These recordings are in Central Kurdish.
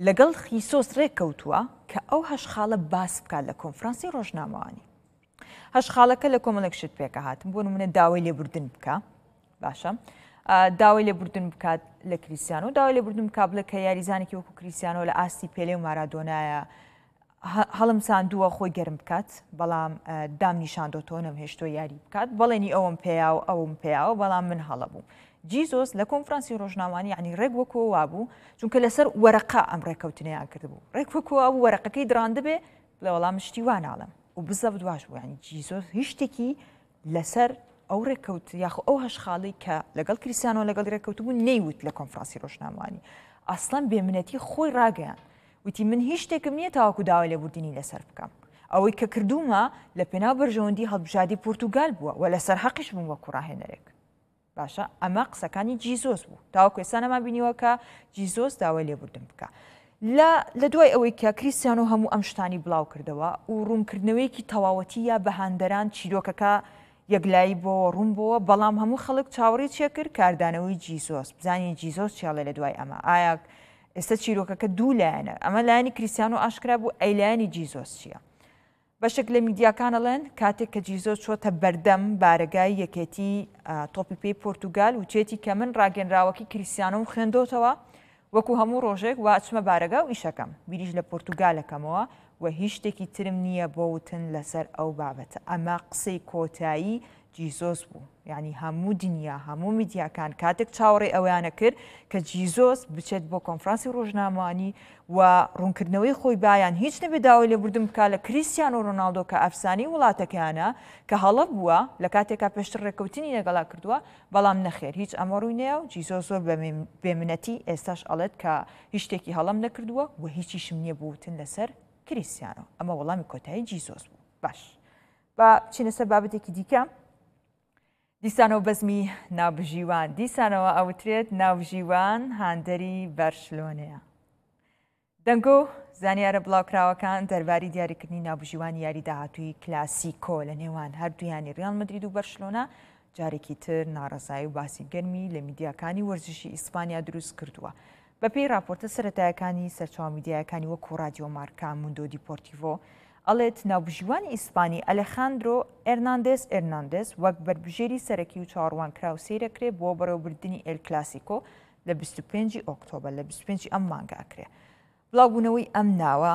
لەگەڵ خیسۆس ڕێککەوتووە کە ئەو هەشخاڵە باس بکات لە کۆنفرانسی ڕۆژنامەوانی. هەشخاڵەکە لە کۆمەڵێک شت پێکە هاتم بۆ نمونە داوای لێبوردن بکە، باشە داوای لێبوردن بکات لە کریستیانۆ، داوای لێبوردن بکات بڵێ کە یاریزانێکی وەکو کریستیانۆ لە ئاستی پێلێ و مارادۆنایە هەڵم ساندووە خۆی گەرم بکات، بەڵام دام نیشاندۆتەوە نەمهێشتۆ یاری بکات، بەڵێنی ئەوم پێیا و ئەوم پێیاوە، بەڵام من هەڵەبوو. جیزۆس لە کۆنفرانسی ڕۆژنامانی یعنی ڕێک وەکەوە وابوو، چونکە لەسەر وەرەقا ئەم ڕێککەوتنیان کردبوو. ڕێک وەکەوە بوو وەرەقەکەی دڕاندبێ بڵێ وەڵام شتی واناڵم و بزەف دواش بوو. ینی جیزۆس هیچ شتێکی لەسەر ئەو ڕێککەوت یاخۆ ئەو هەشخاڵی کە لەگەڵ کریستیانۆ لەگەڵ ڕێککەوتبوو نەیوت لە کۆنفرانسی ڕۆژنامانی. ئەسڵەن بێمنەتی خۆی ڕاگەیان وتی من هیچ شتێکم نییە تاواکو داوای لێبوردنی لەسەر بکەم. ئەوەی کە کردومە لە پێناو بەرژەوەندی هەڵبژاردی پۆرتوگال بووە و لەسەر حەقیش بووم وەکو ڕاهێنەرێک. باشە ئەمە قسەکانی جیزۆس بوو، تاواکو ئێستا نەمان بینیوە کە جیزۆس داوای لێبوردن بکە. لە دوای ئەوەی کە کریستیانۆ هەموو ئەم شتانی بڵاو کردەوە و ڕوونکردنەوەیکی تەواوەتی یا بەهاندەران چیرۆکەکە یەکلایی بۆ ڕوون بووە، بەڵام هەموو خەڵک چاوەڕێی چێ کرد کاردانەوەی جیزۆس، بزانین جیزۆس چیاڵێ لە دوای ئەمە. ئایا ئێستا چیرۆکەکە دوو لایەنە، ئەمە لایەنی کریستیانۆ ئاشکرا بوو، ئەی لایەنی جیزۆس چییە؟ بەشێک لە میدیاکان ئەڵێن کاتێک کە جیزۆس چۆتە بەردەم بارگای یەکێتی تۆپی پێی پۆرتوگال و چێتی کە من ڕاگەنراوەکی کریستیانۆم خوێندۆتەوە وەکو هەموو ڕۆژێک واچمە بارگا و ئیشەکەم بیریش لە پۆرتوگالەکەمەوە و هیچ شتێکی ترم نییە بۆ وتن لەسەر ئەو بابەتە. ئەمە قسەی کۆتایی جیزۆس بوو، یعنی هەموو دنیا هەموو میدیاکان کاتێک چاوەڕێ ئەویانە کرد کە جیزۆس بچێت بۆ کۆنفرانسی ڕۆژنامەوانی و ڕوونکردنەوەی خۆی بایان هیچ نەبێ داوای لێبوردن بکات لە کریستیانۆ ڕۆناڵدۆ کە ئەفسانەی وڵاتەکەیانە کە هەڵە بووە لە کاتێکا پێشتر ڕێککەوتنی لەگەڵا کردووە، بەڵام نەخێر هیچ ئەمە ڕووی نەیە و جیزۆس زۆر بێمنەتی ئێستاش ئەڵێت کە هیچ شتێکی هەڵم نەکردووە و هیچیشم نییە بوتن لەسەر کریستیانۆ. ئەمە وەڵامی کۆتایی جیزۆس بوو. باش بە چینە سەر بابەتێکی دیکە، دیسانەوە بەزمی ناوبژیوان، دیسانەوە ئەوترێت ناوبژیوان هاندەری بەرشلۆنەیە. دەنگۆ زانیارە بڵاوکراوەکان دەرباری دیاریکردنی ناوبژیوانی یاری داهاتووی کلاسیکۆ لە نێوان هەردوویانی ڕیال مەدرید و بەرشلۆنە جارێکی تر ناڕەزایی و باسی گەرمی لە میدیاکانی وەرزشی ئیسپانیا دروست کردووە. بەپێی راپۆرتە سەرەتایەکانی سەرچاوە میدیاکانی وەکو رادیۆ مارکا، موندۆ دیپۆرتیڤۆ، ئەڵێت ناوبژیوانی ئیسپانی ئەلێخاندرۆ ئێرناندێز وەک بەربژێری سەرەکی و چاوەڕوانکراو سەیرەکرێ بۆ بەڕێوەبردننی ئێل کلاسیکۆ لە 25 ئۆکتۆبەر لە 25 ئەم مانگە ئەکرێ. بڵاوبوونەوەی ئەم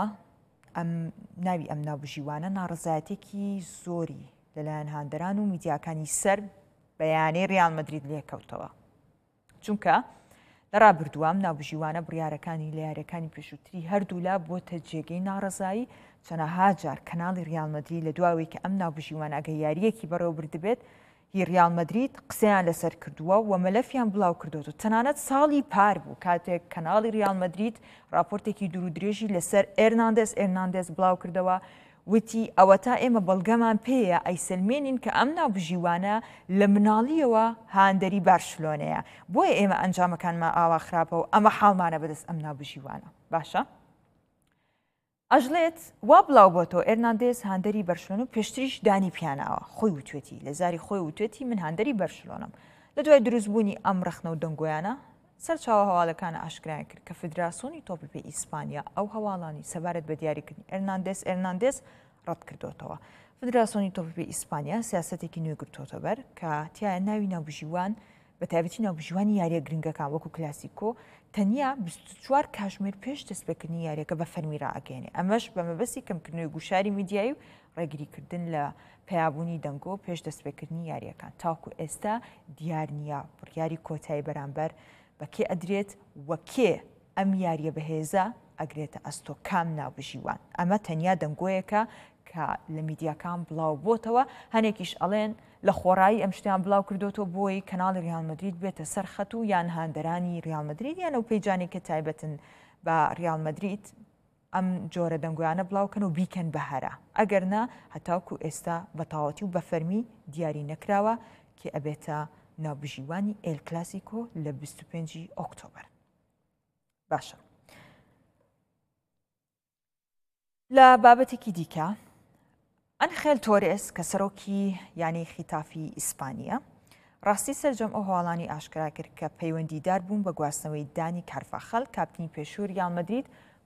ناوی ئەم ناوبژیوانە ناڕزایەتێکی زۆری لەلایەن هاندەران و میدیاکانی سەر بەیانەی ڕیال مەدرید لێکەوتەوە، چونکە لە ڕابردووام ناوبژیوانە بڕیارەکانی لە یاریەکانی پێشووتری هەردوولا بۆتە جێگەی ناڕزایی چەنەها جار کەناڵی ڕیال مەدرید لە دواوەی کە ئەم ناوبژیوان ئەگە یاریەکی بەڕێوەبردبێت هی ڕیال مەدرید قسەیان لەسەر کردووە و مەلەفیان بڵاو کردوەوە. تەنانەت ساڵی پار بوو کاتێک کەناڵی ڕیال مەدرید راپۆرتێکی دوور و درێژی لەسەر ئێرناندێز بڵاو کردەوە، وتی ئەوە تا ئێمە بەڵگەمان پێیە ئەیسلمێنین کە ئەم ناوبژیوانە لە مناڵیەوە هاندەری بارشلۆنەیە، بۆیە ئێمە ئەنجامەکانمان ئاوا خراپە و ئەمە حاڵمانە بەدەست ئەم ناوبژیوانە. باشە ئەژڵێت وا بڵاو بۆتەوە ئێرناندێز هاندەری بەرشلۆنە و پێشتریش دانی پیاناوە، خۆی وتوێتی لە زاری خۆی وتوێتی من هاندەری بەرشلۆنەم. لە دوای دروستبوونی ئەم ڕەخنە و دەنگۆیانە سەرچاوە هەواڵەکانە ئاشکرایان کرد کە فدراسیۆنی تۆپی پێی ئیسپانیا ئەو هەواڵانی سەبارەت بە دیاریکردنی ئێرناندێز ڕەت کردوتەوە. فدراسیۆنی تۆپی پێی ئیسپانیا سیاسەتێکی نوێ گرتوتە بەر کە تایە ناوی ناوبژیوان بە تایبەتی ناوبژیوانی یاریە گرنگەکان وەکو کلاسیکۆ تەنیا 24 کاتژمێر پێش دەستپێکردنی یاریەکە بە فەرمی ڕائەگەێنێ. ئەمەش بە مەبەستی کەمکردنەوەی گوشاری میدیایی و ڕێگریکردن لە پەیابوونی دەنگۆ پێش دەستپێکردنی یاریەکان. تاوکو ئێستا دیار نییە بڕیاری کۆتایی بەرامبەر بەکێ ئەدرێت وەکێ ئەم یاریە بەهێزە ئەگرێتە ئەستۆ کام ناوبژیوان. ئەمە تەنیا دەنگۆیەکە کە لە میدیاکان بڵاو بۆتەوە، هەنێکیش ئەڵێن لە خۆڕایی ئەم شتیان بڵاو کردوتەوە بۆی کەناڵی ڕیال مەدرید بێتە سەرخەت و یان هاندەرانی ڕیال مەدرید یان ئەو پەیجانێکە تایبەتن بە ڕیال مەدرید ئەم جۆرە دەنگۆیانە بڵاوکەن و بیکەن بەهەرە، ئەگەر نا هەتاوکو ئێستا بە تاوەتی و بە فەرمی دیاری نەکراوە کە ئەبێتە ناوبژیوانی ئێل کلاسیکۆ لە 25 ئۆکتۆبەر. باشە لە بابەتێکی دیکە ئەنخێل تۆرێس کە سەرۆکی یانی خیتافی ئیسپانیە ڕاستی سەرجەم ئەو هەواڵانی ئاشکرا کرد کە پەیوەندیدار بوون بە گواستنەوەی دانی کارفاخەل کاپتنی پێشوو ریال مەدرید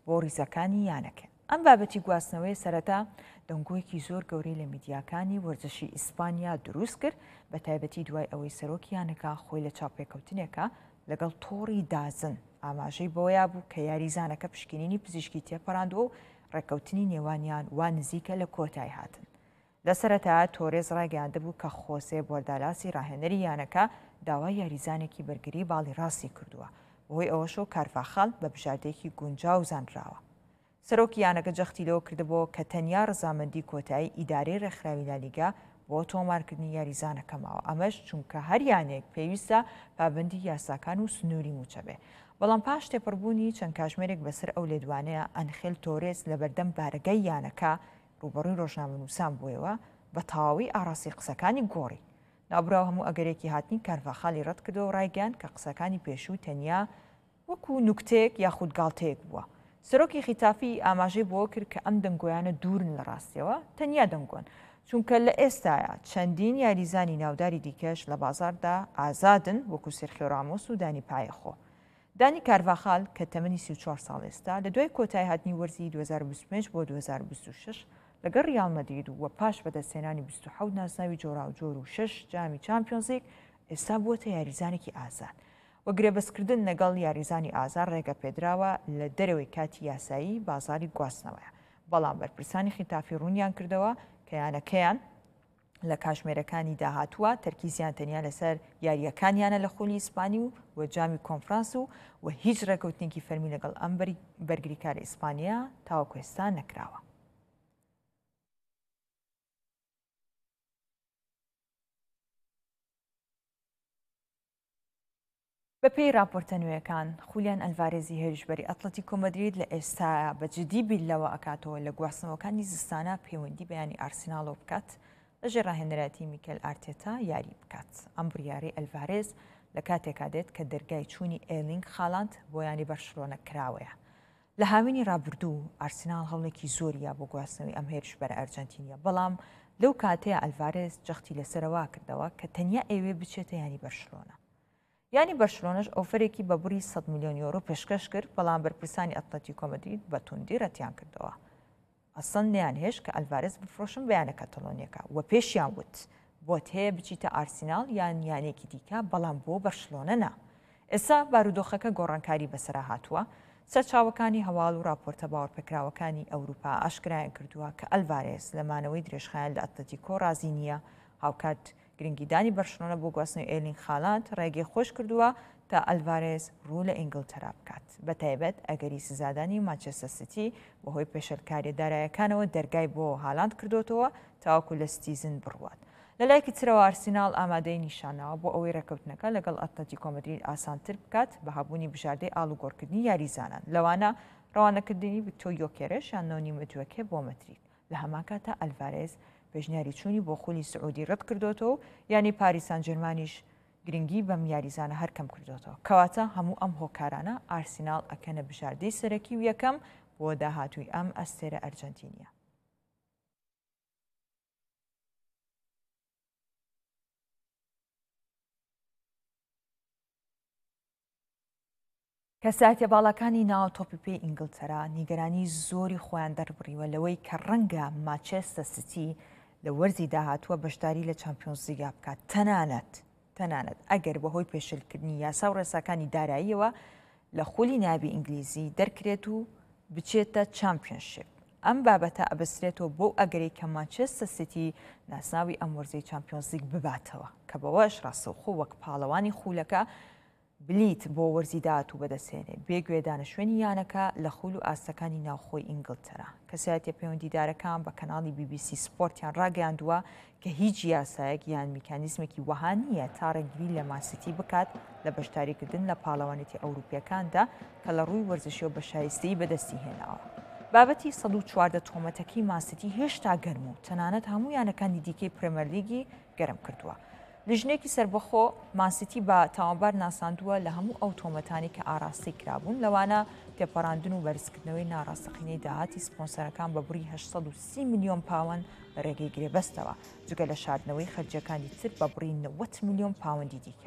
بۆ ریزەکانی یانەکە. ئەم بابەتی گواستنەوەی سەرەتا دەنگۆیەکی زۆر گەورەی لە میدیاکانی وەرزشی ئیسپانیا دروست کرد بە تایبەتی دوای ئەوەی سەرۆکی یانەکە خۆی لە چاوپێکەوتنێکە لەگەڵ تۆڕی دازن ئاماژەی بۆیە بوو کە یاریزانەکە پشکنینی پزیشکی تێپەڕاندووە و ڕێکەوتنی نێوانیان وا نزیکە لە کۆتای هاتن. لە سەرەتا تۆرێز ڕاگەیاندەبوو کە خۆسێ بۆردالاسی ڕاهێنەری یانەکە داوای یاریزانێکی بەرگری باڵی ڕاستی کردووە بەهۆی ئەوەشەو کارڤاخال بە بژاردەیەکی گونجاو زانراوە. سەرۆکی یانەکە جەختی لەوە کردبەوە کە تەنیا ڕزامەندی کۆتایی ئیدارەی ڕێکخراوی لالیگا بۆ تۆمارکردنی یاریزانەکە ماوە، ئەمەش چونکە هەر یانێک پێویستە پابندی یاساکان و سنووری موچە بێ. بەڵام پاش تێپەڕبوونی چەند کاتژمێرێک بەسەر ئەو لێدوانەیە ئەنخێل تۆرێز لە بەردەم بارگەی یانەکە ڕوبەڕووی ڕۆژنامەنووسان بوویەوە بە تەواوی ئاڕاستی قسەکانی گۆڕی. نابراو هەموو ئەگەرێکی هاتنی کارڤاخالی ڕەت کردەوە ڕایگەیاند کە قسەکانی پێشوو تەنیا وەکو نوکتەیەک یاخود گاڵتەیەک بووە. سەرۆکی خیتافی ئاماژەی بۆ کرد کە ئەم دەنگۆیانە دوورن لە ڕاستیەوە، تەنیا دەنگۆن، چونکە لە ئێستاە چەندین یاریزانی ناوداری دیکەش لە بازاردا ئازادن وەکو سێرخیۆ رامۆس و دانی پایەخۆ. دانی کارڤاخال کە تەمەنی 34 ساڵ ئێستا لە دوای کۆتای هاتنی وەرزی 2025 بۆ 2026 لەگەڵ ریال مەدرید و پاش بەدەستێنانی 27 ناسناوی جۆراوجۆر و 6 جامی چامپیۆنز لیگ ئێستا بووەتە یاریزانێکی ئازاد. وەگرێبەسکردن لەگەڵ یاریزانی ئازار ڕێگە پێدراوە لە دەرەوەی کاتی یاسایی بازاری گواستنەوەیە. بەڵام بەرپرسانی خیتافی ڕوونیان کردەوە کە یانەکەیان لە کاتژمێرەکانی داهاتووە تەرکیزیان تەنیا لەسەر یاریەکانیانە لە خۆلی ئیسپانی و جامی کۆنفرانس و هیچ ڕێکەوتنێکی فەرمی لەگەڵ ئەم بەرگریکار ئیسپانیا تاوەکو ئێستا نەکراوە. بەپێی راپۆرتە نوێیەکان خولیان ئەلڤارێزی هێرشبەری ئەتلەتیکۆ مەدرید لە ئێستا بەجددی بیلەوە ئەکاتەوە لە گواستنەوەکانی زستانە پەیوەندی بەیانی ئارسناڵۆ بکات لەژێر ڕاهێنەراتی میکێل ئارتێتا یاری بکات. ئەم بڕیارەی ئەلڤارێز لە کاتێکا دێت کە دەرگای چوونی ئێرلینگ هالاند بۆ یانی بەرشلۆنە کراوەیە. لە هاوینی ڕابردوو ئارسناڵ هەوڵێکی زۆریە بۆ گواستنەوەی ئەم هێرشبەرە ئەرجەنتینیە، بەڵام لەو کاتەیە ئەلڤارێز جەختی لەسەرەوە کردەوە کە تەنیا ئەوێ بچێتە یانی بەرشلۆنە. یانی بەرشلۆنەش ئۆفرێکی بە بوری 100 میلیۆن یۆرۆ پێشکەش کرد، بەڵام بەرپرسانی ئەتلەتیکۆ مەدرید بە توندی ڕەتیان کردەوە. ئەسڵ نیانهێش کە ئەلڤارێز بفرۆشن بەیانە کەتەلۆنیەکە و پێشیان وت بۆت هەیە بچیتە ئارسیناڵ یان یانێکی دیکە، بەڵام بۆ بەرشلۆنە نا. ئێستا بارودۆخەکە گۆڕانکاری بەسەرا هاتووە. سەرچاوەکانی هەواڵ و راپۆرتە باوەڕپێکراوەکانی ئەوروپا ئاشکرایان کردووە کە ئەلڤارێز لە مانەوەی درێژخایەن لە ئەتلەتیکۆ رازی نییە. هاوکات گرنگیدانی بەرشلۆنە بۆ گواستنەوەی ئێرلینگ هالاند ڕێگەی خۆش کردووە تا ئەلڤارێز ڕوو لە ئینگلتەرا بکات، بە تایبەت ئەگەری سزادانی مانچێستەر سیتی بەهۆی پێشەلکاری دارایەکانەوە دەرگای بۆ هالاند کردوتەوە تاوەکو لە ستیزن بڕوات. لە لایەکی ترەوە ئارسیناڵ ئامادەی نیشانەوە بۆ ئەوەی ڕێکەوتنەکە لەگەڵ ئەتلەتیکۆ مەدرید ئاسانتر بکات بە هەبوونی بژاردەی ئاڵوگۆڕکردنی یاریزانان، لەوانە ڕەوانەکردنی ڤیکتۆریۆ کێرەش یان نۆنی مدووەکێ بۆ مەدرید. لە هەماکاتە ئەلڤارێز پێشنیاری چوونی بۆ خولی سعودی ڕەت کردوتەوە، یانی پاریس سان ژێرمانیش گرنگی بەم یاریزانە هەرکەم کردوتەوە. کەواتە هەموو ئەم هۆکارانە ئارسیناڵ ئەکەنە بژاردەی سەرەکی و یەکەم بۆ داهاتووی ئەم ئەستێرە ئەرجەنتینیە. کەساتیە باڵەکانی ناو تۆپی پێی ئینگلتەرا نیگەرانی زۆری خۆیان دەربڕیوە لەوەی کە ڕەنگە مانچێستەر سیتی لە وەرزی داهاتووە بەشداری لە چامپیۆنز لیگا بکات، تەنانەت ئەگەر بەهۆی پێشلکردنی یاسا و ڕێساکانی داراییەوە لە خولی نابی ئینگلیزی دەرکرێت و بچێتە چامپیۆنشیپ. ئەم بابەتە ئەبەسرێتەوە بۆ ئەگەری کە مانچێستەر سیتی ناسناوی ئەم وەرزەی چامپیۆنز لیگ بباتەوە، کە بەوەش ڕاستەوخۆ وەک پاڵەوانی خولەکە بلیت بۆ وەرزی داهاتوو بەدەستێنێ بێگوێ دانەشوێنی یانەکە لە خول و ئاستەکانی ناوخۆی ئینگلتەرا. کەسایەتیە پەیوەندیدارەکان بە کەناڵی BBC سپۆرتیان ڕاگەیاندووە کە هیچ یاسایەک یان میکانیزمێکی وەها نییە تا ڕێگری لە ماسیتی بکات لە بەشداریکردن لە پاڵەوانێتی ئەوروپیەکاندا کە لە ڕووی وەرزشی و بە شایستەی بەدەستی هێناوە. بابەتی 114 تۆمەتەکەی ماسیتی هێشتا گەرم و تەنانەت هەموو یانەکانی دیکەی پرێمەر لیگی گەرم کردووە. لیژنێکی سربەخۆ ماسیتی بە تاوانبار ناساندووە لە هەموو ئەو تۆمەتانی کە ئاراستی کرابوون، لەوانە تێپەڕاندن و بەرزکردنەوەی ناڕاستەقینەی داهاتی سپۆنسەرەکان بە بڕی 830 میلیۆن پاوەند بە ڕێگەی گرێبەستەوە، جگە لە شاردنەوەی خەرجەکانی تر بە بڕی 90 میلیۆن پاوەندی دیکە.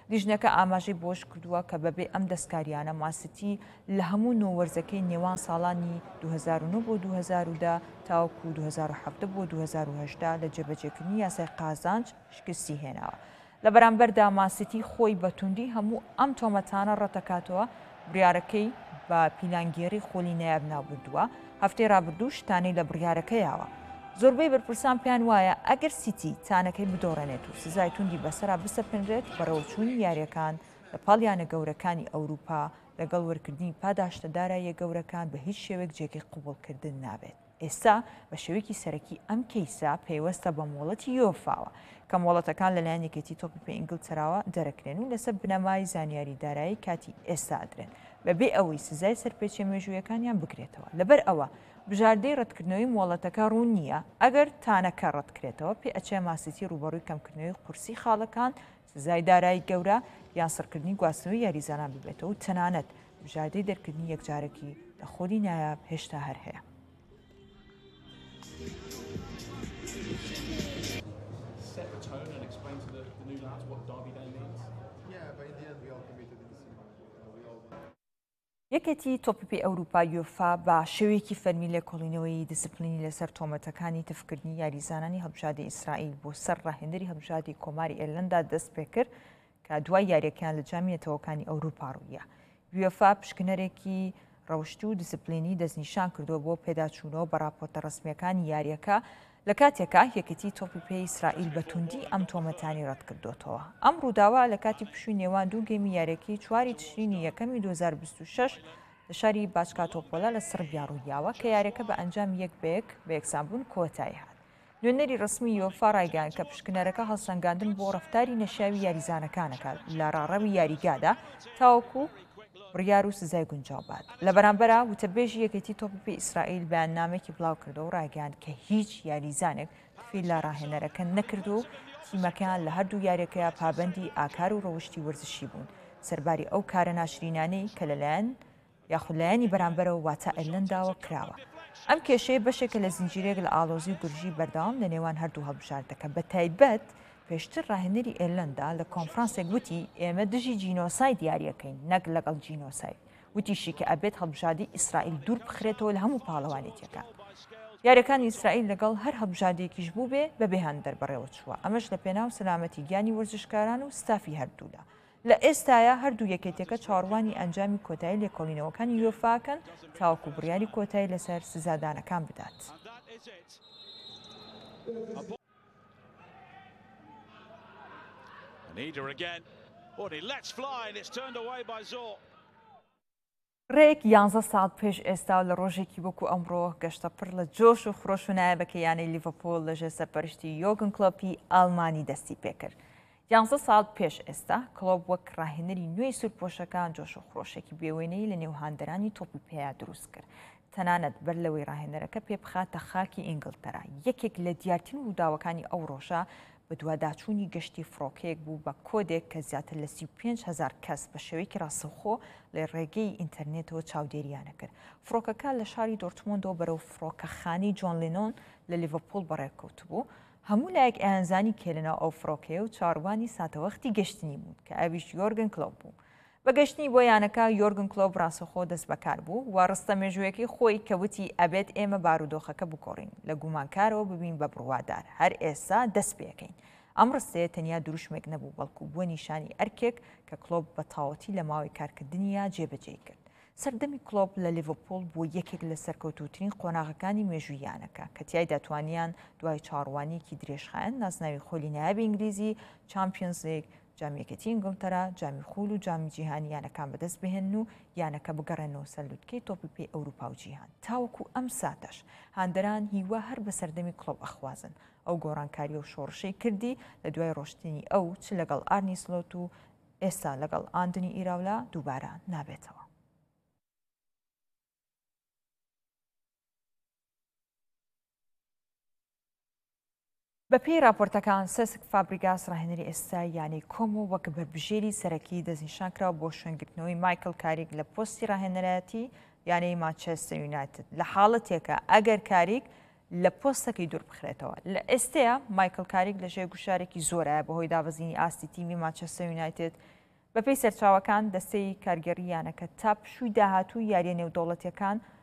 لیژنەکە ئاماژەی بۆش کردووە کە بەبێ ئەم دەستکاریانە ماسیتی لە هەموو نۆوەرزەکەی نێوان ساڵانی 2009 بۆ 2010 تاوەکو 2007 بۆ 2010 لە جێبەجێکردنی یاسای قازانج شکستی هێناوە. لە بەرامبەردا ماسیتی خۆی بە توندی هەموو ئەم تۆمەتانە ڕەتەکاتەوە بڕیارەکەی بە پیلانگێڕی خۆلی نایاب نابردووە. هەفتەی ڕابردوو شتانەی لە بڕیارەکەیاوە. زۆربەی بەرپرسان پێیان وایە ئەگەر سیتی تانەکەی بدۆڕێنێت و سزای توندی بەسەرا بسەپێنرێت بەڕێوەچوونی یاریەکان لە پاڵیانە گەورەکانی ئەوروپا لەگەڵ وەرگرتنی پاداشتەداراییە گەورەکان بە هیچ شێوێک جێگەی قبوڵکردن نابێت. ئێستا بە شێوەیەکی سەرەکی ئەم کەیسا پێوەستە بە مۆڵەتی یۆفاوە کە مۆڵەتەکان لەلایەن یەکێتی تۆپی پێ ئینگلتەراوە دەرەکرێن و لەسەر بنەمای زانیاری دارایی کاتی ئێستا درێن بەبێ ئەوەی سزای سەرپێچە مێژوویەکانیان بگرێتەوە. لەبەر ئەوە بژاردەی ڕەتکردنەوەی مۆڵەتەکە ڕوون نییە. ئەگەر تانەکە ڕەتکرێتەوە پێ ئەچێ ماسیتی ڕوبەڕووی کەمکردنەوەی قورسی خاڵەکان سزای دارایی گەورە یان سەرکردنی گواستنەوەی یاریزانان ببێتەوە و تەنانەت بژاردەی دەرکردنی یەکجارێکی لە خۆری نایاب هێشتا هەر هەیە. یەکێتی تۆپی ئەوروپا یۆفا بە شێوەیەکی فەرمی لێکۆڵینەوەی دیسپلینی لەسەر تۆمەتەکانی تفکردنی یاریزانانی هەڵبژاردی ئیسرائیل بۆ سەر ڕاهێنەری هەڵبژاردی کۆماری ئێرلەندا دەست پێ کرد کە دوای یاریەکان لە جامی نەتەوەکانی ئەوروپا ڕوویە. یۆفا پشکنەرێکی ڕەوشتی و دیسپلینی دەستنیشان کردووە بۆ پێداچوونەوە بە راپۆرتە ڕسمیەکانی یاریەکە لە کاتێکا یەکێتی تۆپی پێی ئیسرائیل بە توندی ئەم تۆمەتانی ڕەت کردوتەوە. ئەم ڕووداوە لە کاتی پشووی نێوان دوو گەیمی یاریەکەی 4 تشرینی یەکەمی 2026 لە شاری باچکاتۆپۆلا لە سربیا ڕوویاوە کە یاریەکە بە ئەنجام یەک بە یەکسانبوون کۆتایی هات. نوێنەری ڕسمی یۆفا ڕایگەیاند کە پشکنەرەکە هەڵسەنگاندن بۆ ڕەفتاری نەشیاوی یاریزانەکانەکات لە ڕاڕەوی یاریگادا تاوەکو بڕیار و سزای گونجاوبات. لە بەرامبەرە وتەبێژی یەکێتی تۆپی ئیسرائیل بەیاننامێکی بڵاو کردەوە و ڕایگەیاند کە هیچ یاریزانێک تفی لە ڕاهێنەرەکە نەکردو و تیمەکان لە هەردوو یاریەکەیە پابەندی ئاکار و ڕەوشتی وەرزشی بوون سەرباری ئەو کارە ناشرینانەی کە لەلایەن یاخولایانی بەرامبەرەوە واتە ئەرلەنداوە کراوە. ئەم کێشەیە بەشێکە لە زنجیرێک لە ئاڵۆزی و گورژی بەردەوام لە نێوان هەردوو هەڵبژاردەکە. بە تایبەت پێشتر ڕاهێنەری ئێرلەندا لە کۆنفرانسێک وتی ئێمە دژی جینۆساید دیاریەکەین نەک لەگەڵ جینۆساید. وتیشی کە ئەبێت هەڵبژاردی ئیسرائیل دوور بخرێتەوە لە هەموو پاڵەوانێتیەکان. یاریەکانی ئیسرائیل لەگەڵ هەر هەڵبژاردێکیش بوو بێ بەبێهان دەربڕێوە چووە. ئەمەش لە پێناو سەلامەتی گیانی وەرزشکاران و ستافی هەردوودا. لە ئێستاە هەردوو یەکێتەکە چاڕوانی ئەنجامی کۆتایی لێکۆڵینەوەکانی یۆفاکەن تاوەکو بڕیاری کۆتایی لەسەر سزادانەکان بدات. ڕێک 11 ساڵ پێش ئێستا لە ڕۆژێکی وەکو ئەمڕۆ گەشتە پڕ لە جۆش و خڕۆش و نایەبەکەیانەی لیڤەپۆڵ لەژێر سەرپەرشتی یۆرگن کلۆپی ئەڵمانی دەستی پێکرد. 11 ساڵ پێش ئێستا کلۆب وەک ڕاهێنەری نوێی سوورپۆشەکان جۆش و خڕۆشێکی بێوێنەی لە نێوهاندەرانی تۆپی پێیا دروست کرد. تەنانەت بەر لەوەی ڕاهێنەرەکە پێ بخاتە خاکی ئینگلتەرا. یەکێک لە دیارترین ڕووداوەکانی ئەو ڕۆژە بە دوواداچوونی گەشتی فڕۆکەیەک بوو بە کۆدێک کە زیاتر لە 35,000 کەس بە شێوەیەکی ڕاستەوخۆ لە ڕێگەی ئینتەرنێتەوە چاودێریانە کرد. فڕۆکەکە لە شاری دۆرتمۆندەوە بەرەو فڕۆکەخانەی جۆن لێنۆن لە لیڤەپۆڵ بەڕێکەوت بوو. هەموو لایەک ئەیانزانی کێلەنەوە ئەو فڕۆکەیە و چاڕوانی ساتەوەختی گەشتنی بوون کە ئەویش یۆرگن کلۆپ بوو. بە گەشتنی بۆ یانەکە یۆرگن کلۆپ ڕاستەوخۆ دەست بەکار بوو و ڕستە مێژوویەکەی خۆی کەوتی ئەبێت ئێمە بارودۆخەکە بکۆڕین لە گومانکارەوە ببین بە بڕوادار هەر ئێستا دەست پێەکەین. ئەم ڕستەیە تەنیا دروشمێک نەبوو بەڵکو بووە نیشانی ئەرکێک کە کلۆپ بە تاوەتی لە ماوەی کارکردنیە جێبەجێ کرد. سەردەمی کلۆپ لە لیڤەپۆڵ بۆ یەکێک لە سەرکەوتوترین قۆناغەکانی مێژوویانەکە کە تیایدا توانیان دوای چاڕوانیەکی درێژخایەن نازناوی خۆلی نایابی ئینگلیزی چامپیۆنز لیگ، جامی یەکێتی ئینگلتەرا، جامی خول و جامی جیهانی یانەکان بەدەست بهێن و یانەکە بگەڕێنەوە سەر لووتکەی تۆپی پێی ئەوروپا و جیهان. تاوەکو ئەم ساتەش هاندەران هیوا هەر بە سەردەمی کلۆپ ئەخوازن. ئەو گۆڕانکاری و شۆڕشەی کردی لە دوای ڕۆشتنی ئەو چ لەگەڵ ئارنی سلۆت و ئێستا لەگەڵ ئاندنی ئیراولا دووبارە نابێتەوە. بەپێی راپۆرتەکان سێسک فابریگاس ڕاهێنەری ئێستا یانەی کۆمۆ وەک بەربژێری سەرەکی دەستنیشانکراوە بۆ شوێنگرتنەوەی مایکل کاریک لە پۆستی ڕاهێنەرەتی یانەی مانچێستەر یونایتد لە حاڵەتێکە ئەگەر کاریک لە پۆستەکەی دوور بخرێتەوە. لە ئێستەیە مایکل کاریک لە ژێر گوشارێکی زۆرە بەهۆی دابەزینی ئاستی تیمی مانچێستەر یونایتد بەپێی سەرچاوەکان دەستەی کارگەڕی یانەکە تا پشووی داهاتوو یاریە نێودەوڵەتیەکان